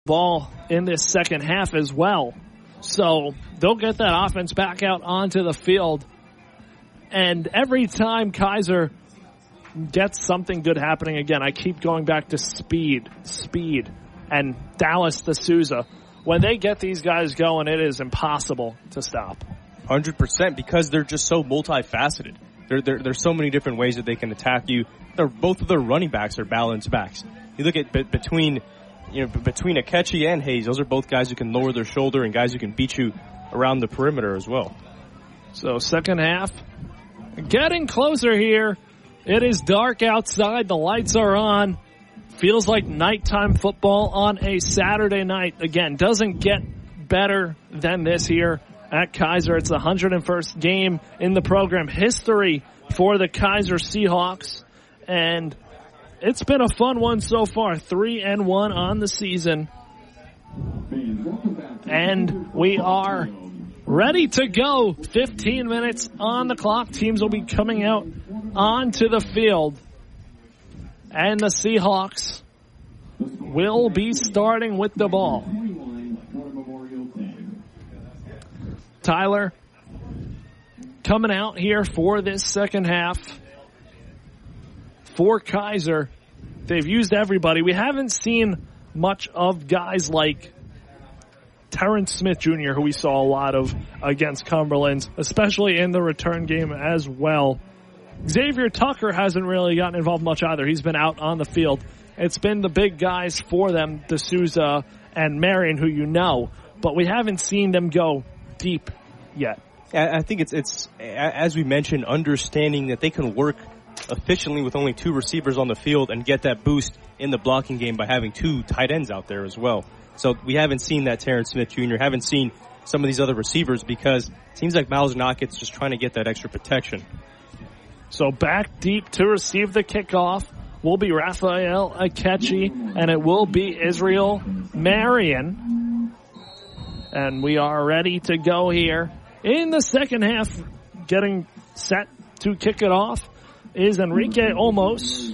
ball in this second half as well. So they'll get that offense back out onto the field. And every time Kaiser gets something good happening again, I keep going back to speed, and Dallas D'Souza. When they get these guys going, it is impossible to stop. 100%, because they're just so multifaceted. There's so many different ways that they can attack you. Both of their running backs are balanced backs. You look at between Akechi and Hayes, those are both guys who can lower their shoulder and guys who can beat you around the perimeter as well. So second half, getting closer here. It is dark outside. The lights are on. Feels like nighttime football on a Saturday night. Again, doesn't get better than this here at Kaiser. It's the 101st game in the program history for the Kaiser Seahawks. And it's been a fun one so far. 3-1 on the season. And we are ready to go. 15 minutes on the clock. Teams will be coming out onto the field. And the Seahawks will be starting with the ball. Tyler coming out here for this second half. For Kaiser, they've used everybody. We haven't seen much of guys like Terrence Smith Jr., who we saw a lot of against Cumberland, especially in the return game as well. Xavier Tucker hasn't really gotten involved much either. He's been out on the field. It's been the big guys for them, D'Souza and Marion, who you know, but we haven't seen them go deep yet. I think it's as we mentioned, understanding that they can work efficiently with only two receivers on the field and get that boost in the blocking game by having two tight ends out there as well. So we haven't seen that Terrence Smith Jr., haven't seen some of these other receivers because it seems like Miles Knockett's just trying to get that extra protection. So back deep to receive the kickoff will be Raphael Akechi, and it will be Israel Marion. And we are ready to go here in the second half. Getting set to kick it off is Enrique Olmos.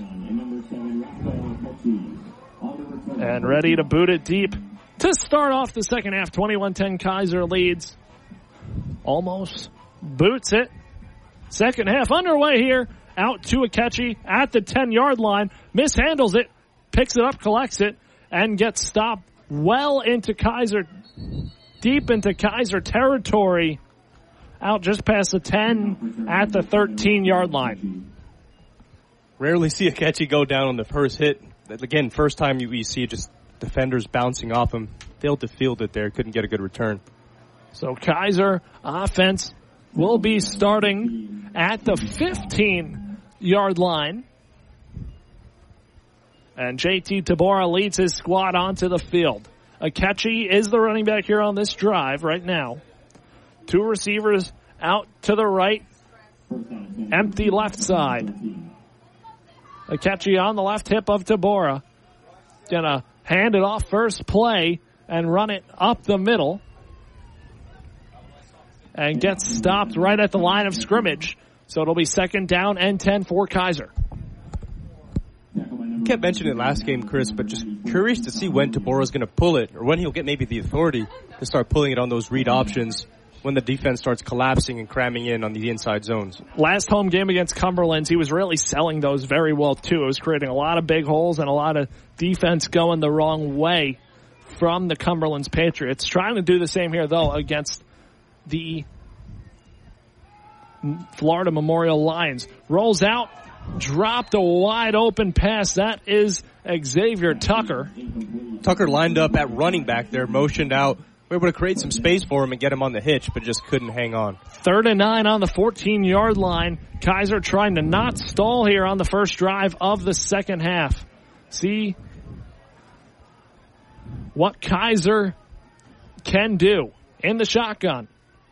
And ready to boot it deep to start off the second half. 21-10 Kaiser leads. Olmos boots it. Second half underway here. Out to Akechi at the 10-yard line. Mishandles it. Picks it up, collects it, and gets stopped well into Kaiser. Deep into Kaiser territory. Out just past the 10 at the 13-yard line. Rarely see Akechi go down on the first hit. Again, first time you see just defenders bouncing off him. Failed to field it there. Couldn't get a good return. So Kaiser offense will be starting at the 15-yard line. And JT Tabora leads his squad onto the field. Akechi is the running back here on this drive right now. Two receivers out to the right. Empty left side. Akechi on the left hip of Tabora. Gonna hand it off first play and run it up the middle. And gets stopped right at the line of scrimmage. So it'll be second down and 10 for Kaiser. I kept mentioning it last game, Chris, but just curious to see when Tabora's going to pull it, or when he'll get maybe the authority to start pulling it on those read options when the defense starts collapsing and cramming in on the inside zones. Last home game against Cumberland, he was really selling those very well, too. It was creating a lot of big holes and a lot of defense going the wrong way from the Cumberland's Patriots. Trying to do the same here, though, against the Florida Memorial Lions. Rolls out, dropped a wide open pass. That is Xavier Tucker. Tucker lined up at running back there, motioned out. We were able to create some space for him and get him on the hitch, but just couldn't hang on. 3rd and 9 on the 14-yard line. Kaiser trying to not stall here on the first drive of the second half. See what Kaiser can do in the shotgun.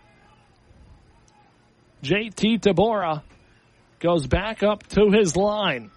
JT Tabora goes back up to his line.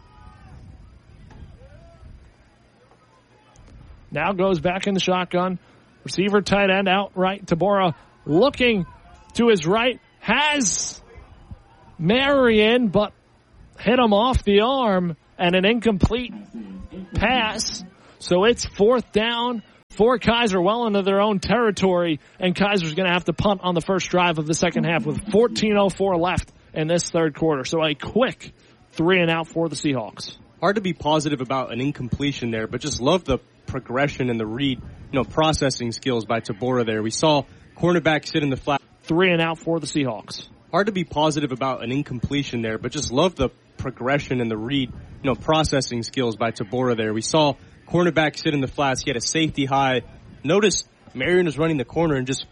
Now goes back in the shotgun. Receiver tight end out right. Tabora looking to his right. Has Marion, but hit him off the arm and an incomplete pass. So it's 4th down For Kaiser, well into their own territory, and Kaiser's going to have to punt on the first drive of the second half with 14:04 left in this third quarter. So a quick 3-and-out for the Seahawks. Hard to be positive about an incompletion there, but just love the progression and the read, processing skills by Tabora there. We saw cornerback sit in the flat. 3-and-out for the Seahawks. Hard to be positive about an incompletion there, but just love the progression and the read, processing skills by Tabora there. We saw cornerback sit in the flats. He had a safety high. Notice Marion was running the corner and just